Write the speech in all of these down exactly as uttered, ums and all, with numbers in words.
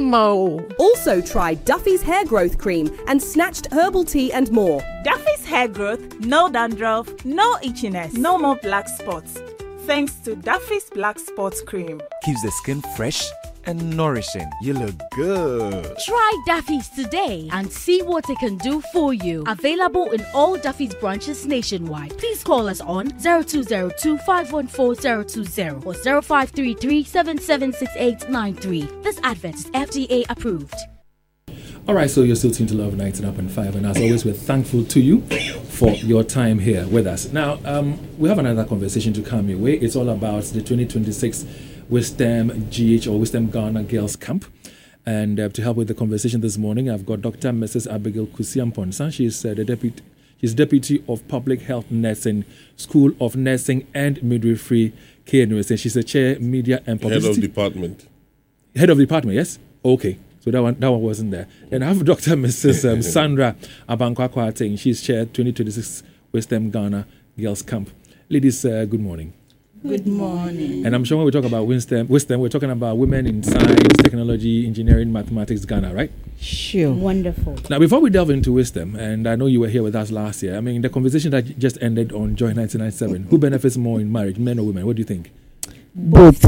mo. Also try Duffy's Hair Growth Cream and Snatched Herbal Tea and more. Duffy's Hair Growth, no dandruff, no itchiness, no more black spots. Thanks to Duffy's Black Spots Cream. Keeps the skin fresh and nourishing. You look good. Try Duffy's today and see what it can do for you. Available in all Duffy's branches nationwide. Please call us on zero two zero two, five one four, zero two zero or zero five three three, seven seven six eight nine three. This advert is F D A approved. All right, so you're still tuned to Love ninety-nine point five, and as always, we're thankful to you for your time here with us. Now, um, we have another conversation to come your way. It's all about the twenty twenty-six Wisdom G H or Wisdom Ghana Girls Camp. And uh, to help with the conversation this morning, I've got Doctor Missus Abigail Kusiamponsa. She's uh, the deputy, she's deputy of Public Health Nursing, School of Nursing and Midwifery, K N U S. And she's a chair, media and publicity. Head of department. Head of department, yes? Okay. So that one, that one wasn't there. And I have Doctor Missus Um, Sandra Abankwakwa. She's chair twenty twenty-six Wisdom Ghana Girls Camp. Ladies, uh, good morning. Good morning. And I'm sure when we talk about wisdom, wisdom, we're talking about women in science, technology, engineering, mathematics, Ghana, right? Sure. Wonderful. Now, before we delve into wisdom, and I know you were here with us last year, I mean, the conversation that just ended on Joy nineteen ninety-seven, who benefits more in marriage, men or women? What do you think? Both.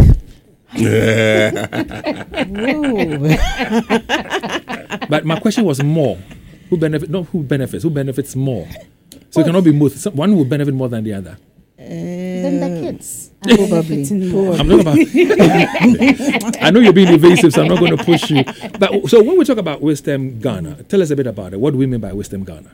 But my question was more. Who benefit? Not who benefits. Who benefits more? So it cannot be both. Some, one will benefit more than the other. Uh, Then the kids. Probably. I'm not about. I know you're being evasive, so I'm not going to push you. But so when we talk about Wisdom Ghana, tell us a bit about it. What do we mean by Wisdom Ghana?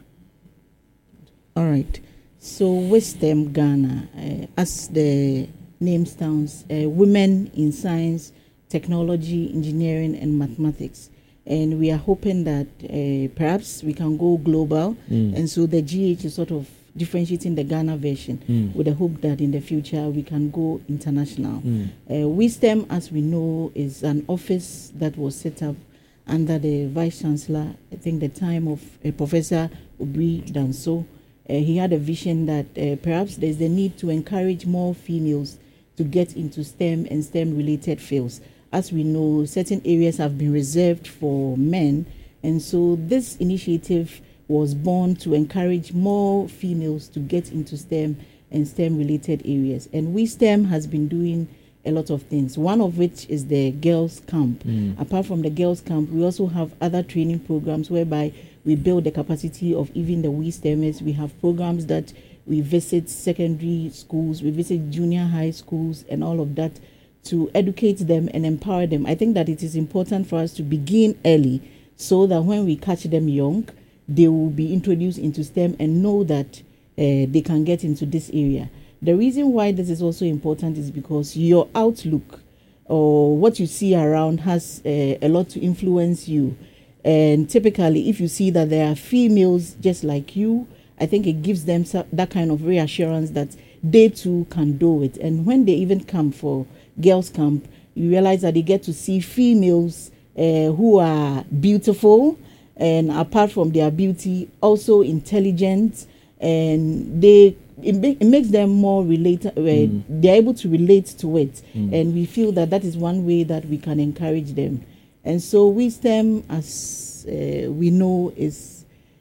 All right. So Wisdom Ghana, uh, as the name sounds, uh, women in science, technology, engineering, and mathematics. And we are hoping that uh, perhaps we can go global. Mm. And so the G H is sort of differentiating the Ghana version mm. with the hope that in the future we can go international. Mm. Uh, Wisdom, as we know, is an office that was set up under the Vice Chancellor, I think the time of uh, Professor Obri Danso. Uh, he had a vision that uh, perhaps there's the need to encourage more females to get into STEM and STEM-related fields. As we know, certain areas have been reserved for men, and so this initiative was born to encourage more females to get into STEM and STEM-related areas. And Wisdom has been doing a lot of things, one of which is the Girls Camp. Mm. Apart from the Girls Camp, we also have other training programs whereby we build the capacity of even the Wisdomers. We have programs that we visit secondary schools, we visit junior high schools and all of that to educate them and empower them. I think that it is important for us to begin early so that when we catch them young, they will be introduced into STEM and know that uh, they can get into this area. The reason why this is also important is because your outlook or what you see around has uh, a lot to influence you. And typically, if you see that there are females just like you, I think it gives them that kind of reassurance that they too can do it. And when they even come for Girls Camp, you realize that they get to see females uh, who are beautiful, and apart from their beauty, also intelligent, and they it, ma- it makes them more relate. Uh, mm. They're able to relate to it, mm. and we feel that that is one way that we can encourage them. And so Wisdom, as uh, we know, is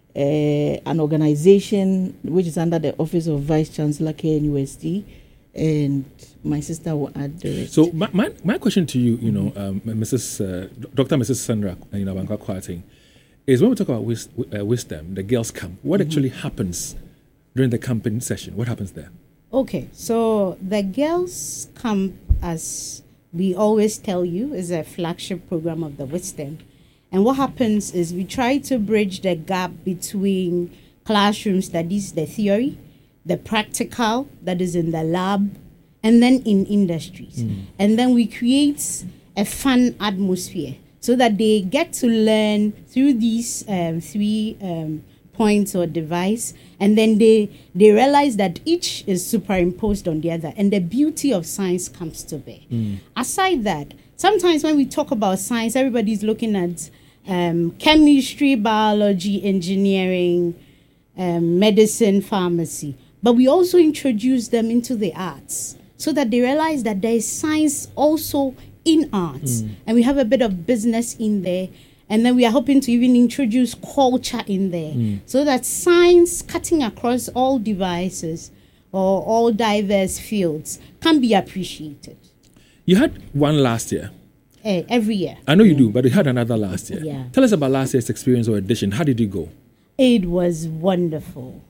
Uh, an organization which is under the office of Vice Chancellor K N U S T, and my sister will add the rest. So my, my, my question to you, you know, um, Missus Uh, Doctor Missus Sandra, you know, Abankwakwa, is when we talk about wis- uh, Wisdom, the Girls Camp, what mm-hmm. actually happens during the camping session? What happens there? Okay, so the Girls Camp, as we always tell you, is a flagship program of the Wisdom. And what happens is we try to bridge the gap between classroom studies, the theory, the practical that is in the lab, and then in industries. Mm. And then we create a fun atmosphere so that they get to learn through these um, three um, points or device, and then they they realize that each is superimposed on the other, and the beauty of science comes to bear. Mm. Aside that, sometimes when we talk about science, everybody's looking at um, chemistry, biology, engineering, um, medicine, pharmacy. But we also introduce them into the arts so that they realize that there is science also in arts, Mm. and we have a bit of business in there. And then we are hoping to even introduce culture in there, Mm. so that science cutting across all devices or all diverse fields can be appreciated. You had one last year. Eh, every year. I know you do, but you had another last year. Yeah. Tell us about last year's experience or edition. How did it go? It was wonderful.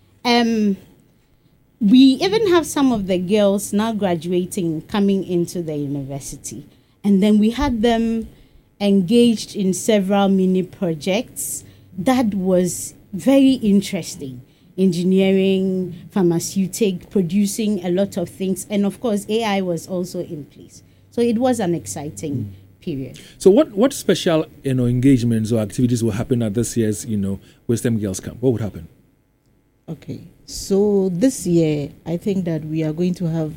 Um, we even have some of the girls now graduating, coming into the university. And then we had them engaged in several mini projects. That was very interesting. Engineering, pharmaceutic, producing a lot of things. And of course, A I was also in place. So it was an exciting mm. period. So what, what special, you know, engagements or activities will happen at this year's, you know, Wisdom Girls Camp? What would happen? Okay, so this year, I think that we are going to have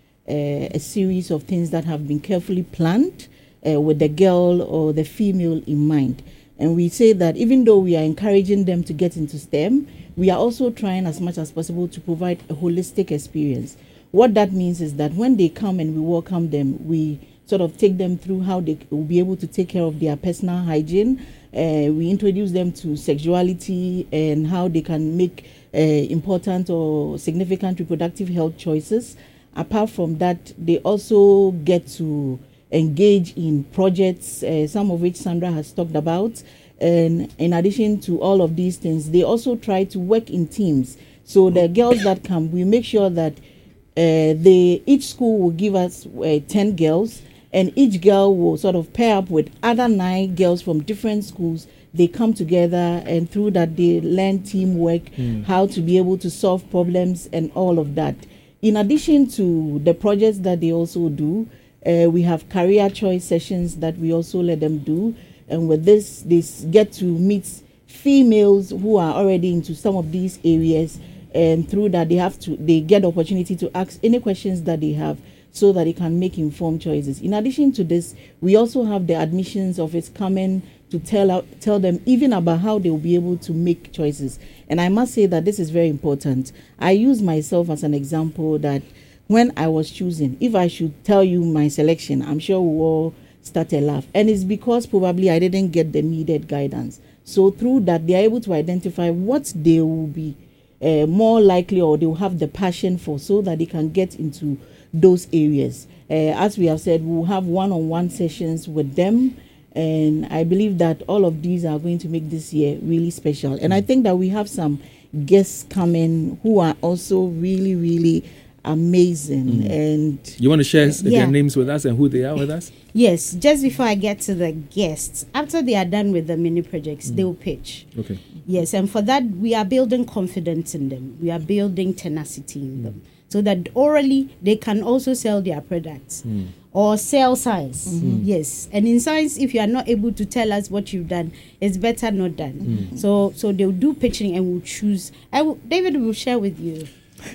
uh, a series of things that have been carefully planned uh, with the girl or the female in mind. And we say that even though we are encouraging them to get into STEM, we are also trying as much as possible to provide a holistic experience. What that means is that when they come and we welcome them, we sort of take them through how they will be able to take care of their personal hygiene. Uh, we introduce them to sexuality and how they can make uh, important or significant reproductive health choices. Apart from that, they also get to engage in projects, uh, some of which Sandra has talked about. And in addition to all of these things, they also try to work in teams. So the girls that come, we make sure that uh, they each school will give us uh, ten girls, and each girl will sort of pair up with other nine girls from different schools. They come together, and through that they learn teamwork, mm. how to be able to solve problems and all of that. In addition to the projects that they also do, uh, we have career choice sessions that we also let them do. And with this, they get to meet females who are already into some of these areas. And through that, they have to, they get the opportunity to ask any questions that they have so that they can make informed choices. In addition to this, we also have the admissions office coming to tell out, tell them even about how they will be able to make choices. And I must say that this is very important. I use myself as an example that when I was choosing, if I should tell you my selection, I'm sure we all start a laugh. And it's because probably I didn't get the needed guidance. So through that, they are able to identify what they will be uh, more likely or they will have the passion for so that they can get into those areas. Uh, as we have said, we'll have one-on-one sessions with them. And I believe that all of these are going to make this year really special. And I think that we have some guests coming who are also really, really amazing. Mm. And you want to share yeah. their names with us and who they are with us? Yes, just before I get to the guests, after they are done with the mini projects, mm. they will pitch. Okay. Yes, and for that, we are building confidence in them. We are building tenacity in mm. them. So that orally, they can also sell their products. Mm. Or sell science. Mm-hmm. Yes. And in science, if you are not able to tell us what you've done, it's better not done. Mm-hmm. So so they'll do pitching and we'll choose. I w- David will share with you.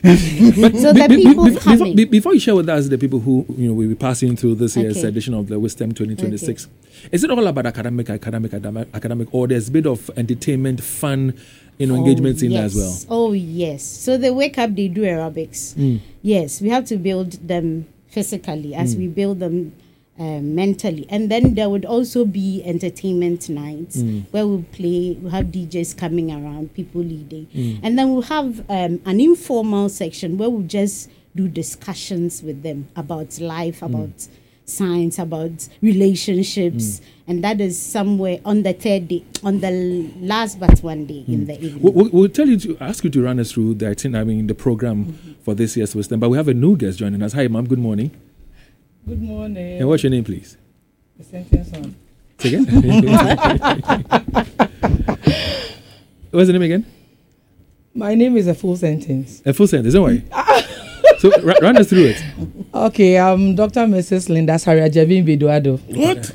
So the be, people be, be, coming. Before, before you share with us the people who you know will be passing through this year's okay. edition of the Wisdom twenty twenty-six, okay. is it all about academic, academic, academic, academic, or there's a bit of entertainment, fun, you know, oh, engagements in yes. there as well? Oh yes. So they wake up, they do aerobics. Mm. Yes, we have to build them physically as mm. we build them uh, mentally, and then there would also be entertainment nights mm. where we'll play, we'll have D Js coming around, people leading, mm. and then we'll have um, an informal section where we'll just do discussions with them about life, about mm. science, about relationships, mm. and that is somewhere on the third day, on the last but one day mm. in the evening. We'll, we'll tell you to ask you to run us through the I mean the program mm-hmm. for this year's Wisdom, but we have a new guest joining us. Hi, ma'am. Good morning. Good morning. And what's your name, please? The sentence on. Say again. What's the name again? My name is a full sentence. A full sentence. Don't worry. So r- run us through it. Okay, I'm Doctor and Missus Linda Sariajabin Beduado. What?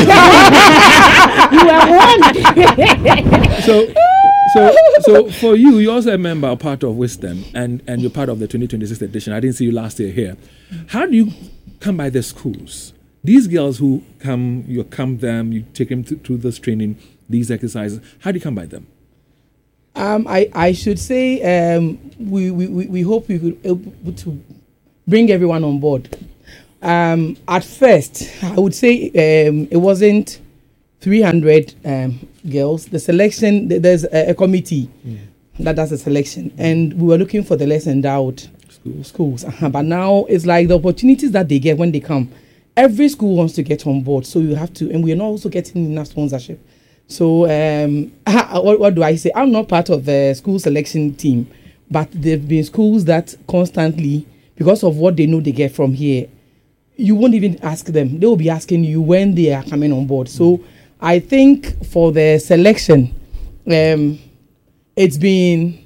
You are one. so, so, so for you, you're also a member, or part of Wisdom, and, and you're part of the twenty twenty-six edition. I didn't see you last year here. How do you come by the schools? These girls who come, you come them, you take them th- through this training, these exercises. How do you come by them? Um, I, I should say um, we, we, we hope we could able to bring everyone on board. Um, at first, I would say um, it wasn't three hundred um, girls. The selection, th- there's a, a committee mm. that does the selection, mm. and we were looking for the less endowed schools. schools. Uh-huh. But now it's like the opportunities that they get when they come. Every school wants to get on board, so you have to, and we are not also getting enough sponsorship. So um, what, what do I say? I'm not part of the school selection team, but there've been schools that constantly, because of what they know they get from here, you won't even ask them. They will be asking you when they are coming on board. So I think for the selection, um, it's been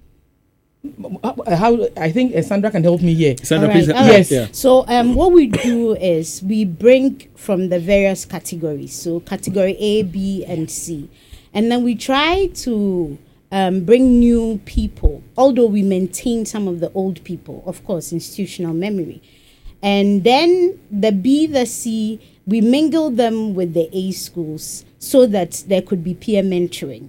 how I think uh, Sandra can help me here. Sandra, all right, please. all Yes. right. Yeah. So um, what we do is we bring from the various categories. So category A, B, and C, and then we try to um, bring new people. Although we maintain some of the old people, of course, institutional memory, and then the B, the C, we mingle them with the A schools so that there could be peer mentoring.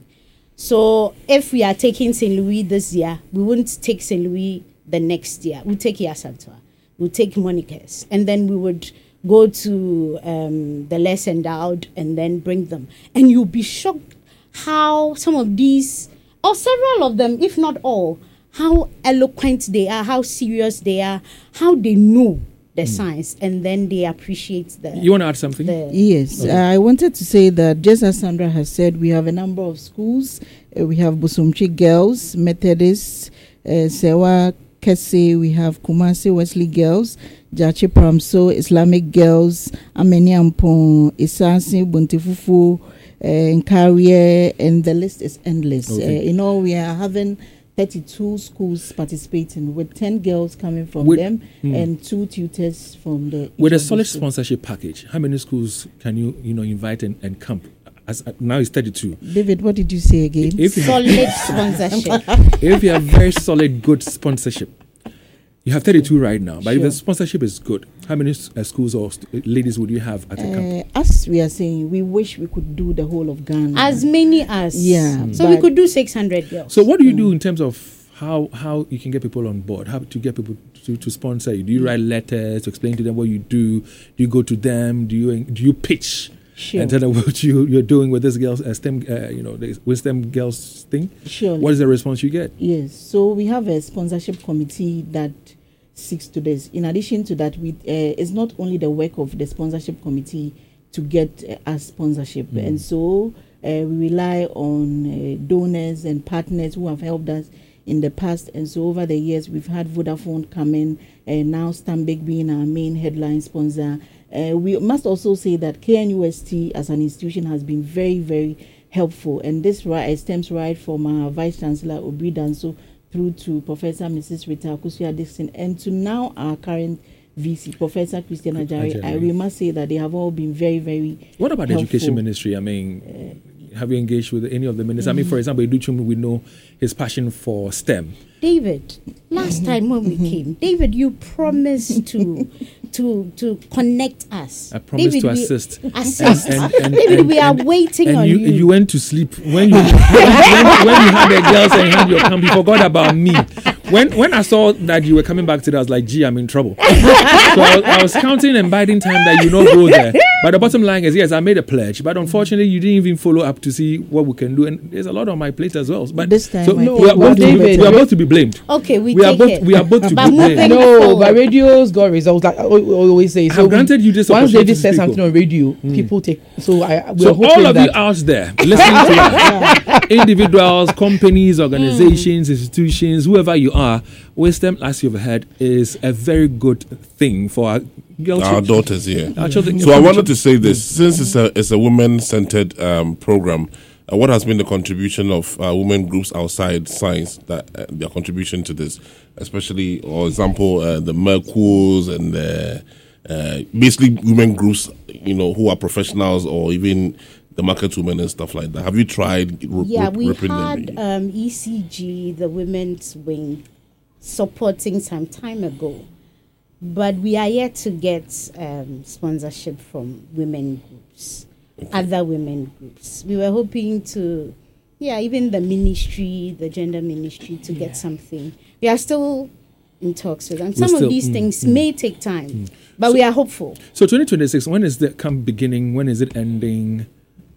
So if we are taking Saint Louis this year, we won't take Saint Louis the next year. We'll take Yasantua, we'll take Monica's, and then we would go to um, the less endowed and then bring them. And you'll be shocked how some of these, or several of them, if not all, how eloquent they are, how serious they are, how they know the mm. science, and then they appreciate the. You want to add something? The, Yes, okay. uh, I wanted to say that just as Sandra has said, we have a number of schools. Uh, we have Busumchi Girls, Methodist, uh, Sewa Kese, we have Kumasi Wesley Girls, Jachi Pramso, Islamic Girls, Ameni Ampon, Isasi, Buntifufu, uh, Nkarie, and the list is endless. Okay. Uh, in all, we are having thirty-two schools participating, with ten girls coming from with, them mm. and two tutors from the. With a solid sponsorship package, how many schools can you you know invite and, and camp? As uh, now it's thirty-two. David, what did you say again? If you solid have, sponsorship. If you have very solid, good sponsorship, you have thirty-two right now. But sure. if the sponsorship is good, how many uh, schools or st- ladies would you have at a uh, camp? As we are saying, we wish we could do the whole of Ghana. As many as. Yeah. Mm. So we could do six hundred girls. So what do you mm. do in terms of how how you can get people on board? How to get people to, to sponsor you? Do you write letters to explain to them what you do? Do you go to them? Do you do you pitch? Sure. And tell them what you, you're doing with this girls, uh, STEM, uh, you know, the STEM girls thing? Sure. What is the response you get? Yes. So we have a sponsorship committee that seeks to this. In addition to that, we, uh, it's not only the work of the sponsorship committee to get uh, us sponsorship. Mm. And so uh, we rely on uh, donors and partners who have helped us in the past. And so over the years, we've had Vodafone come in, and now Stanbic being our main headline sponsor. Uh, we must also say that K N U S T as an institution has been very, very helpful. And this right, stems right from our Vice Chancellor, Obri Danso, through to Professor Missus Rita Akusia Dixon, and to now our current V C, Professor Christian Ajari. I, we must say that they have all been very, very What about helpful. The education ministry? I mean, uh, have you engaged with any of the ministers? Mm-hmm. I mean, for example, Educhum, we know his passion for STEM. David, last time when we came, David, you promised to to to connect us. I promised David, to assist. Assist. And, and, and, David, and, we are and, waiting and on you. you. You went to sleep when you when, when, when you had the girls and you had your camp. You forgot about me. When when I saw that you were coming back today, I was like, gee, I'm in trouble. So I was, I was counting and biding time that you not go there. But the bottom line is, yes, I made a pledge. But unfortunately, you didn't even follow up to see what we can do. And there's a lot on my plate as well. But this time, so no, we, are both to be, we are both to be blamed. Okay, we, we take are both it. we are both to But be blamed. No, forward. but radio's got results. Like I al- always say. I've granted you this once opportunity David to says speak something up. on radio, Mm. people take. So I we So are hoping all of that you out there listening to us, individuals, companies, organizations, mm. institutions, whoever you are, Wisdom, as you've heard, is a very good thing for our girls. Our daughters, yeah. Our children. So I wanted to say this, since it's a it's a women-centered um, program. Uh, what has been the contribution of uh, women groups outside science, that uh, their contribution to this, especially, for example, uh, the Mercurs and the, uh, basically women groups, you know, who are professionals, or even the market women and stuff like that. Have you tried? Re- Yeah, we ripping had them? um, E C G, the women's wing, supporting some time ago, but we are yet to get um, sponsorship from women groups. Okay. Other women groups. We were hoping to, yeah, even the ministry, the gender ministry, to yeah. get something. We are still in talks with them. We're Some still- of these mm, things mm. may take time, but we are hopeful. So twenty twenty-six, when is the camp beginning? When is it ending?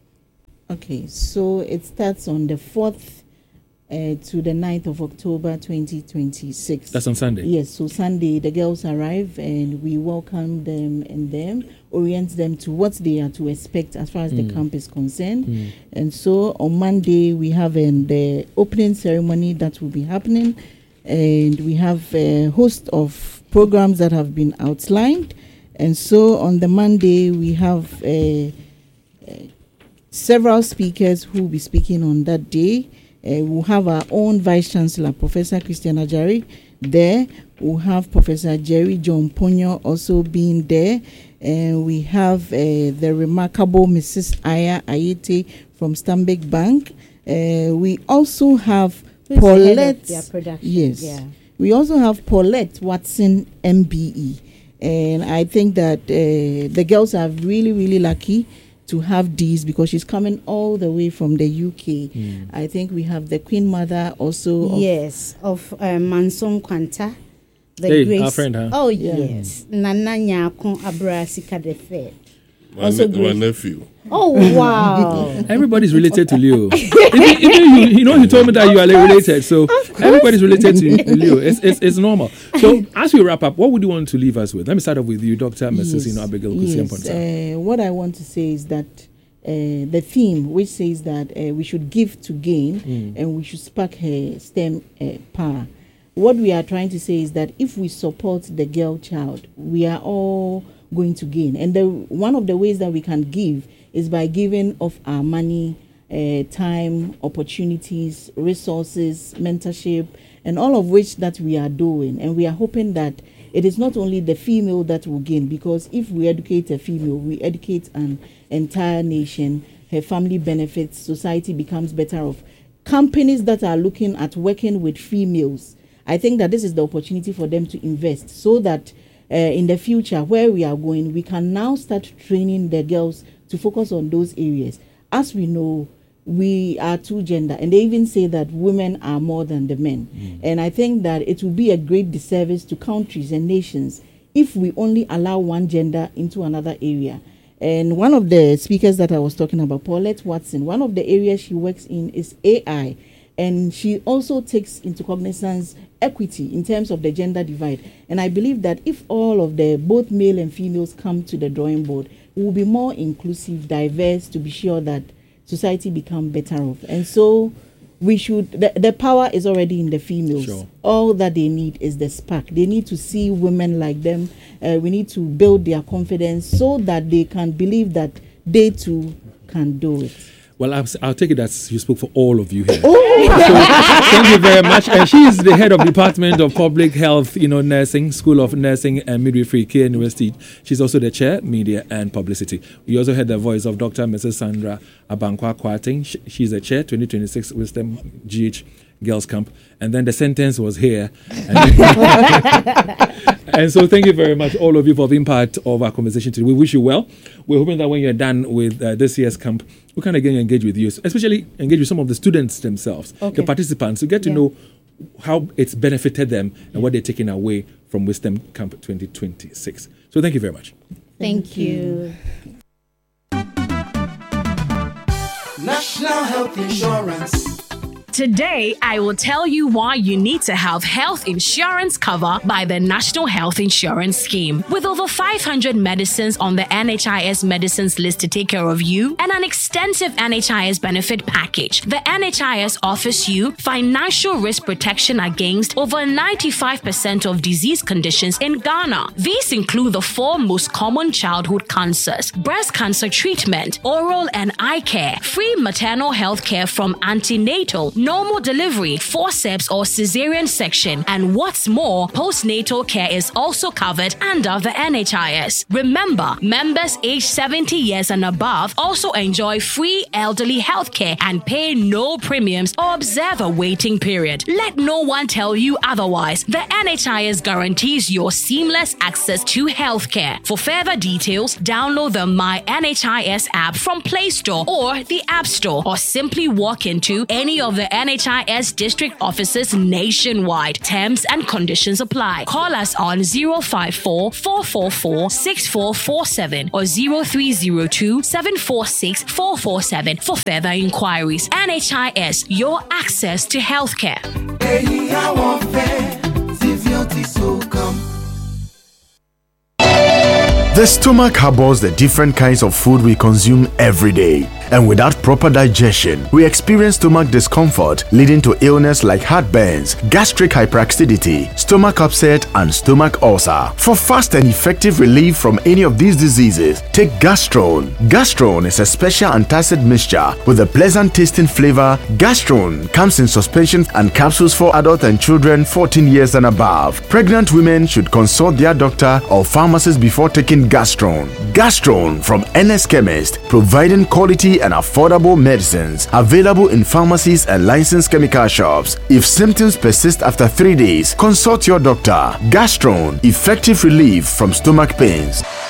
Okay, so it starts on the fourth uh, to the ninth of October twenty twenty-six. That's on Sunday. Yes, so Sunday the girls arrive and we welcome them and them, orient them to what they are to expect as far as the Mm. camp is concerned. Mm. And so on Monday we have um, the opening ceremony that will be happening, and we have a host of programs that have been outlined. And so on the Monday we have uh, uh, several speakers who will be speaking on that day. Uh, we'll have our own Vice Chancellor, Professor Christian Ajari, there. We'll have Professor Jerry John Ponyo also being there. And we have uh, the remarkable Missus Aya Ayete from Stanbic Bank. Uh, we also have Who's the head of Paulette. their production? Yes. Yeah. We also have Paulette Watson, M B E. And I think that uh, the girls are really, really lucky to have these because she's coming all the way from the U K. Mm. I think we have the Queen Mother also. Of Yes, of uh, Manson Kwanta. The Hey, Grace. our friend, huh? Oh, Yeah. yes. Nana Nyako Abra Sika the Fair. My, Also ne- my great. nephew. Oh, wow. Everybody's related to Leo. even, even you, you know, you told me that you are related, so everybody's related to Leo. It's, it's, it's normal. So, as we wrap up, what would you want to leave us with? Let me start off with you, Doctor Missus You know, Abigail Kusian Ponsa. uh, what I want to say is that uh, the theme, which says that uh, we should give to gain Mm. and we should spark her STEM uh, power. What we are trying to say is that if we support the girl child, we are all going to gain. And the one of the ways that we can give is by giving of our money, uh, time, opportunities, resources, mentorship, and all of which that we are doing. And we are hoping that it is not only the female that will gain, because if we educate a female, we educate an entire nation, her family benefits, society becomes better off. Companies that are looking at working with females, I think that this is the opportunity for them to invest so that uh, in the future, where we are going, we can now start training the girls to focus on those areas. As we know, we are two gender, and they even say that women are more than the men. Mm. And I think that it will be a great disservice to countries and nations if we only allow one gender into another area. And one of the speakers that I was talking about, Paulette Watson, one of the areas she works in is A I. And she also takes into cognizance equity in terms of the gender divide. And I believe that if all of the both male and females come to the drawing board, we will be more inclusive, diverse, to be sure that society become better off. And so we should, the, the power is already in the females. Sure. All that they need is the spark. They need to see women like them. Uh, we need to build their confidence so that they can believe that they too can do it. Well, I'll, I'll take it as you spoke for all of you here. Oh. So, thank you very much. And she is the head of Department of Public Health, you know, Nursing, School of Nursing and Midwifery, K University. She's also the chair, Media and Publicity. We also heard the voice of Doctor Missus Sandra Abankwa Kwarteng. She, she's the chair, twenty twenty-six Wisdom G H Girls Camp. And then the sentence was here. And, and so thank you very much, all of you, for being part of our conversation today. We wish you well. We're hoping that when you're done with uh, this year's camp, we can again engage with you, especially engage with some of the students themselves, Okay. the participants, to get to Yeah. know how it's benefited them and what they're taking away from Wisdom Camp twenty twenty-six. So thank you very much. Thank you. National Health Insurance. Today, I will tell you why you need to have health insurance cover by the National Health Insurance Scheme. With over five hundred medicines on the N H I S medicines list to take care of you and an extensive N H I S benefit package, the N H I S offers you financial risk protection against over ninety-five percent of disease conditions in Ghana. These include the four most common childhood cancers: breast cancer treatment, oral and eye care, free maternal health care from antenatal, normal delivery, forceps or cesarean section, and what's more, postnatal care is also covered under the N H I S. Remember, members aged seventy years and above also enjoy free elderly health care and pay no premiums or observe a waiting period. Let no one tell you otherwise. The N H I S guarantees your seamless access to health care. For further details, download the My N H I S app from Play Store or the App Store, or simply walk into any of the the N H I S district offices nationwide. Terms and conditions apply. Call us on zero five four, four four four, six four four seven or zero three zero two, seven four six, four four seven for further inquiries. N H I S, your access to healthcare. The stomach harbors the different kinds of food we consume every day. And without proper digestion, we experience stomach discomfort leading to illness like heartburns, gastric hyperacidity, stomach upset, and stomach ulcer. For fast and effective relief from any of these diseases, take Gastrone. Gastrone is a special antacid mixture with a pleasant tasting flavor. Gastrone comes in suspension and capsules for adults and children fourteen years and above. Pregnant women should consult their doctor or pharmacist before taking Gastrone. Gastrone from N S Chemist, providing quality and affordable medicines, available in pharmacies and licensed chemical shops. If symptoms persist after three days, consult your doctor. Gastrone, effective relief from stomach pains.